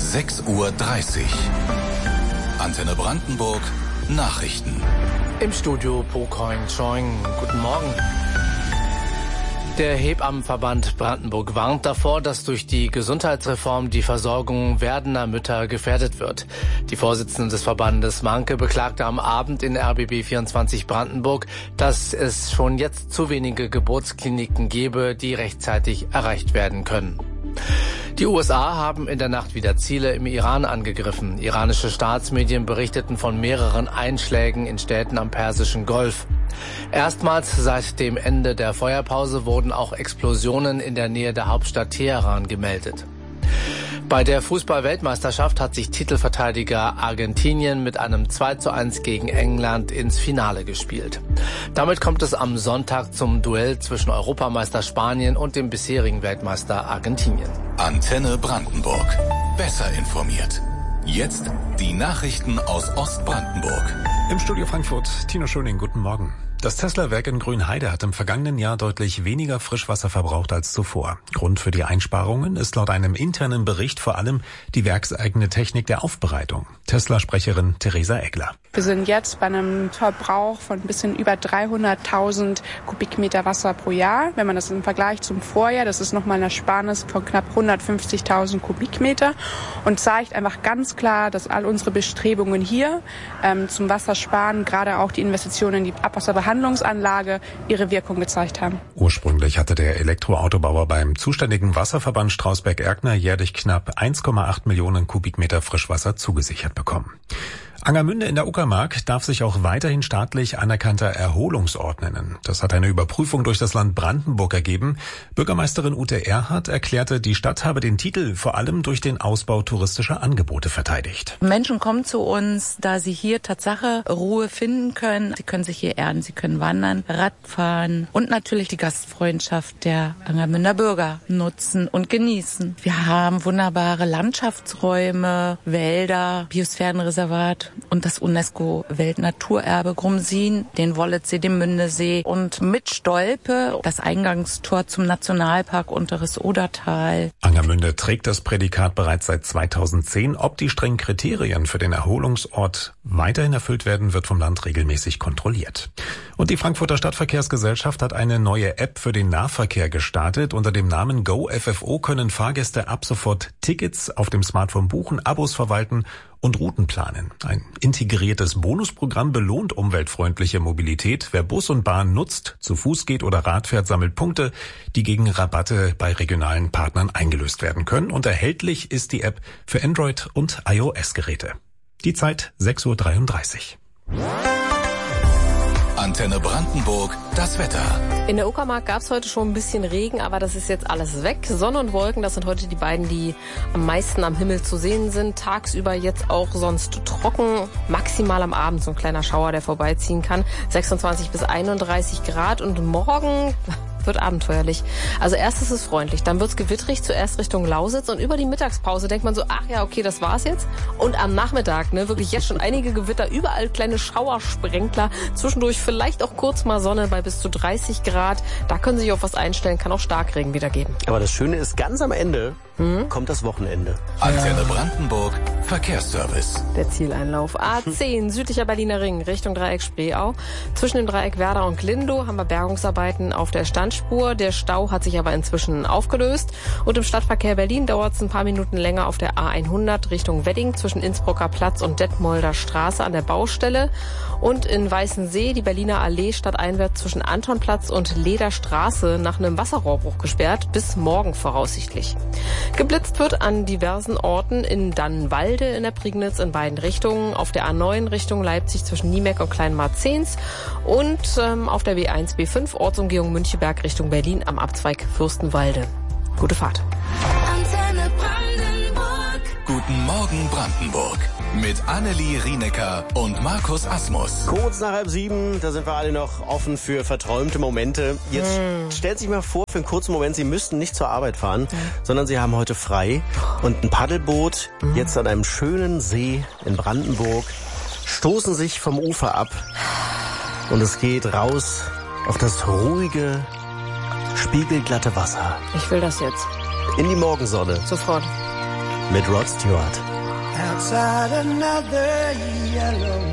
6:30 Uhr. Antenne Brandenburg Nachrichten. Im Studio Po Coin-Choing. Guten Morgen. Der Hebammenverband Brandenburg warnt davor, dass durch die Gesundheitsreform die Versorgung werdender Mütter gefährdet wird. Die Vorsitzende des Verbandes Manke beklagte am Abend in RBB 24 Brandenburg, dass es schon jetzt zu wenige Geburtskliniken gebe, die rechtzeitig erreicht werden können. Die USA haben in der Nacht wieder Ziele im Iran angegriffen. Iranische Staatsmedien berichteten von mehreren Einschlägen in Städten am Persischen Golf. Erstmals seit dem Ende der Feuerpause wurden auch Explosionen in der Nähe der Hauptstadt Teheran gemeldet. Bei der Fußball-Weltmeisterschaft hat sich Titelverteidiger Argentinien mit einem 2:1 gegen England ins Finale gespielt. Damit kommt es am Sonntag zum Duell zwischen Europameister Spanien und dem bisherigen Weltmeister Argentinien. Antenne Brandenburg. Besser informiert. Jetzt die Nachrichten aus Ostbrandenburg. Im Studio Frankfurt, Tino Schöning, guten Morgen. Das Tesla-Werk in Grünheide hat im vergangenen Jahr deutlich weniger Frischwasser verbraucht als zuvor. Grund für die Einsparungen ist laut einem internen Bericht vor allem die werkseigene Technik der Aufbereitung. Tesla-Sprecherin Theresa Eggler. Wir sind jetzt bei einem Verbrauch von ein bisschen über 300.000 Kubikmeter Wasser pro Jahr. Wenn man das im Vergleich zum Vorjahr, das ist nochmal eine Ersparnis von knapp 150.000 Kubikmeter und zeigt einfach ganz klar, dass all unsere Bestrebungen hier zum Wassersparen, gerade auch die Investitionen in die Abwasserbehandlungsanlage, ihre Wirkung gezeigt haben. Ursprünglich hatte der Elektroautobauer beim zuständigen Wasserverband Strausberg-Erkner jährlich knapp 1,8 Millionen Kubikmeter Frischwasser zugesichert bekommen. Angermünde in der Uckermark darf sich auch weiterhin staatlich anerkannter Erholungsort nennen. Das hat eine Überprüfung durch das Land Brandenburg ergeben. Bürgermeisterin Ute Erhardt erklärte, die Stadt habe den Titel vor allem durch den Ausbau touristischer Angebote verteidigt. Menschen kommen zu uns, da sie hier Tatsache Ruhe finden können. Sie können sich hier erden, sie können wandern, Radfahren und natürlich die Gastfreundschaft der Angermünder Bürger nutzen und genießen. Wir haben wunderbare Landschaftsräume, Wälder, Biosphärenreservat und das UNESCO-Weltnaturerbe Grumsin, den Wollitzsee, den Mündesee und mit Stolpe das Eingangstor zum Nationalpark Unteres Odertal. Angermünde trägt das Prädikat bereits seit 2010. Ob die strengen Kriterien für den Erholungsort weiterhin erfüllt werden, wird vom Land regelmäßig kontrolliert. Und die Frankfurter Stadtverkehrsgesellschaft hat eine neue App für den Nahverkehr gestartet. Unter dem Namen GoFFO können Fahrgäste ab sofort Tickets auf dem Smartphone buchen, Abos verwalten und Routen planen. Ein integriertes Bonusprogramm belohnt umweltfreundliche Mobilität. Wer Bus und Bahn nutzt, zu Fuß geht oder Rad fährt, sammelt Punkte, die gegen Rabatte bei regionalen Partnern eingelöst werden können. Und erhältlich ist die App für Android- und iOS-Geräte. Die Zeit 6:33 Uhr. Antenne Brandenburg, das Wetter. In der Uckermark gab es heute schon ein bisschen Regen, aber das ist jetzt alles weg. Sonne und Wolken, das sind heute die beiden, die am meisten am Himmel zu sehen sind. Tagsüber jetzt auch sonst trocken, maximal am Abend so ein kleiner Schauer, der vorbeiziehen kann. 26 bis 31 Grad und morgen wird abenteuerlich. Also erst ist es freundlich, dann wird's gewittrig, zuerst Richtung Lausitz und über die Mittagspause denkt man so, ach ja, okay, das war's jetzt. Und am Nachmittag, wirklich jetzt schon einige Gewitter, überall kleine Schauersprenkler, zwischendurch vielleicht auch kurz mal Sonne bei bis zu 30 Grad. Da können Sie sich auf was einstellen, kann auch Starkregen wieder geben. Aber das Schöne ist, ganz am Ende kommt das Wochenende. Antenne Brandenburg, Verkehrsservice. Der Zieleinlauf A10, südlicher Berliner Ring, Richtung Dreieck Spreeau. Zwischen dem Dreieck Werder und Glindow haben wir Bergungsarbeiten auf der Standspur. Der Stau hat sich aber inzwischen aufgelöst. Und im Stadtverkehr Berlin dauert es ein paar Minuten länger auf der A100 Richtung Wedding zwischen Innsbrucker Platz und Detmolder Straße an der Baustelle. Und in Weißensee die Berliner Allee stadteinwärts zwischen Antonplatz und Lederstraße nach einem Wasserrohrbruch gesperrt, bis morgen voraussichtlich. Geblitzt wird an diversen Orten in Dannenwalde in der Prignitz in beiden Richtungen, auf der A9 Richtung Leipzig zwischen Niemeck und Kleinmarzens und auf der B1, B5 Ortsumgehung Müncheberg Richtung Berlin am Abzweig Fürstenwalde. Gute Fahrt. Antenne Brandenburg. Guten Morgen Brandenburg. Mit Annelie Rienecker und Markus Asmus. Kurz nach 6:30, da sind wir alle noch offen für verträumte Momente. Jetzt stellen Sie sich mal vor, für einen kurzen Moment, Sie müssten nicht zur Arbeit fahren, sondern Sie haben heute frei und ein Paddelboot jetzt an einem schönen See in Brandenburg, stoßen sich vom Ufer ab und es geht raus auf das ruhige, spiegelglatte Wasser. Ich will das jetzt. In die Morgensonne. Sofort. mit Rod Stewart. Outside another yellow